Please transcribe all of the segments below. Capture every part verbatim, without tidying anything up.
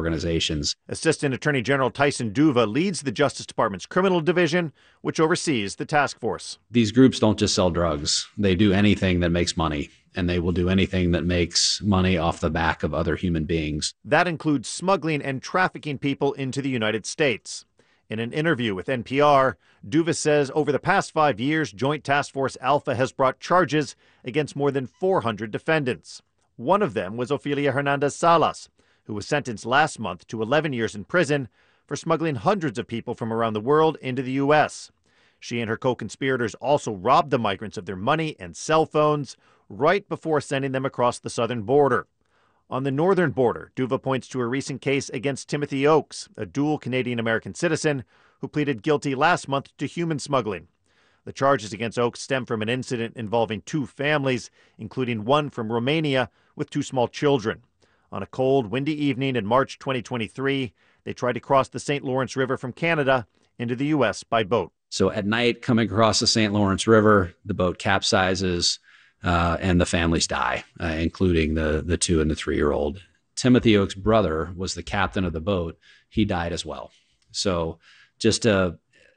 organizations. Assistant Attorney General Tyson Duva leads the Justice Department's criminal division, which oversees the task force. These groups don't just sell drugs. They do anything that makes money, and they will do anything that makes money off the back of other human beings. That includes smuggling and trafficking people into the United States. In an interview with N P R, Duva says over the past five years, Joint Task Force Alpha has brought charges against more than four hundred defendants. One of them was Ofelia Hernandez Salas, who was sentenced last month to eleven years in prison for smuggling hundreds of people from around the world into the U S. She and her co-conspirators also robbed the migrants of their money and cell phones right before sending them across the southern border. On the northern border, Duva points to a recent case against Timothy Oakes, a dual Canadian-American citizen who pleaded guilty last month to human smuggling. The charges against Oakes stem from an incident involving two families, including one from Romania with two small children. On a cold, windy evening in March twenty twenty-three, they tried to cross the Saint Lawrence River from Canada into the U S by boat. So at night, coming across the Saint Lawrence River, the boat capsizes. Uh, and the families die, uh, including the the two and the three-year-old. Timothy Oakes' brother was the captain of the boat. He died as well. So just a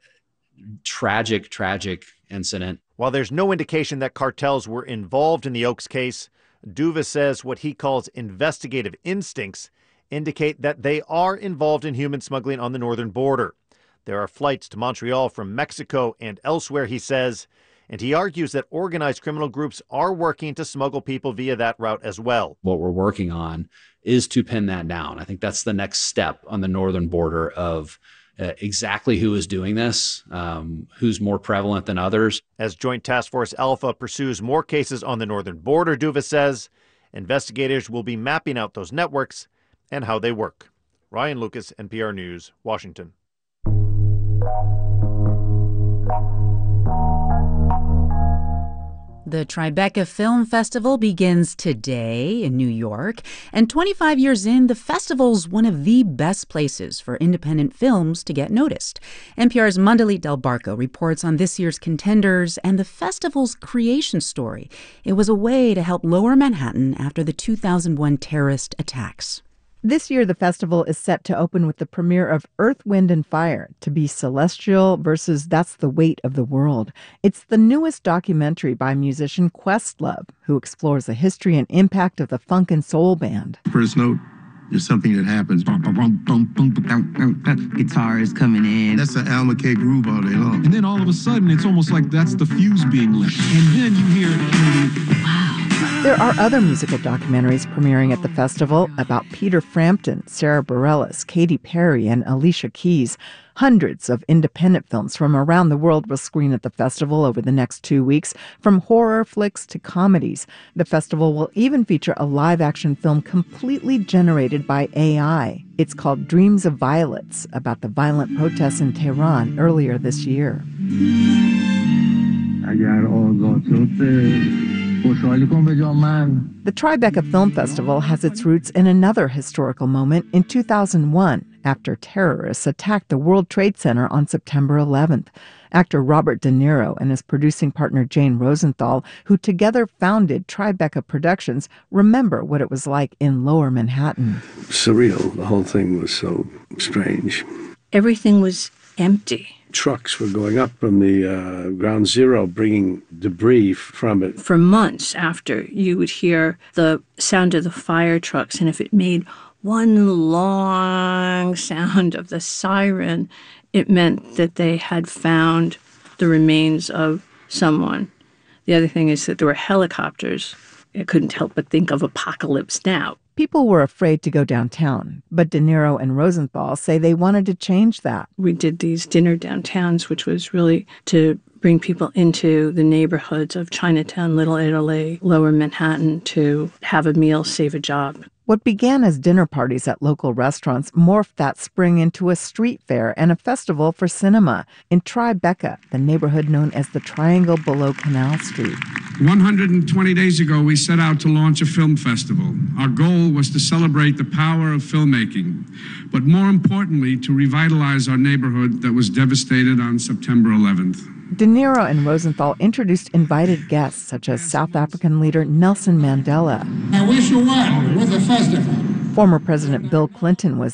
tragic, tragic incident. While there's no indication that cartels were involved in the Oakes case, Duva says what he calls investigative instincts indicate that they are involved in human smuggling on the northern border. There are flights to Montreal from Mexico and elsewhere, he says, and he argues that organized criminal groups are working to smuggle people via that route as well. What we're working on is to pin that down. I think that's the next step on the northern border of uh, exactly who is doing this, um, who's more prevalent than others. As Joint Task Force Alpha pursues more cases on the northern border, Duva says, investigators will be mapping out those networks and how they work. Ryan Lucas, N P R News, Washington. The Tribeca Film Festival begins today in New York, and twenty-five years in, the festival's one of the best places for independent films to get noticed. N P R's Mandalit Del Barco reports on this year's contenders and the festival's creation story. It was a way to help Lower Manhattan after the two thousand one terrorist attacks. This year, the festival is set to open with the premiere of Earth, Wind and Fire, to be celestial versus That's the Weight of the World. It's the newest documentary by musician Questlove, who explores the history and impact of the funk and soul band. First note is something that happens. Guitar is coming in. That's an Al McKay groove all day long. And then all of a sudden, it's almost like that's the fuse being lit. And then you hear it. Wow. There are other musical documentaries premiering at the festival about Peter Frampton, Sarah Bareilles, Katy Perry, and Alicia Keys. Hundreds of independent films from around the world will screen at the festival over the next two weeks, from horror flicks to comedies. The festival will even feature a live-action film completely generated by A I. It's called Dreams of Violets, about the violent protests in Tehran earlier this year. The Tribeca Film Festival has its roots in another historical moment in two thousand one, after terrorists attacked the World Trade Center on September eleventh. Actor Robert De Niro and his producing partner Jane Rosenthal, who together founded Tribeca Productions, remember what it was like in Lower Manhattan. Surreal. The whole thing was so strange. Everything was empty. Trucks were going up from the uh, ground zero, bringing debris from it. For months after, you would hear the sound of the fire trucks, and if it made one long sound of the siren, it meant that they had found the remains of someone. The other thing is that there were helicopters. I couldn't help but think of Apocalypse Now. People were afraid to go downtown, but De Niro and Rosenthal say they wanted to change that. We did these dinner downtowns, which was really to bring people into the neighborhoods of Chinatown, Little Italy, Lower Manhattan, to have a meal, save a job. What began as dinner parties at local restaurants morphed that spring into a street fair and a festival for cinema in Tribeca, the neighborhood known as the Triangle below Canal Street. one hundred twenty days ago, we set out to launch a film festival. Our goal was to celebrate the power of filmmaking, but more importantly, to revitalize our neighborhood that was devastated on September eleventh. De Niro and Rosenthal introduced invited guests such as South African leader Nelson Mandela. I wish you well with the festival. Former President Bill Clinton was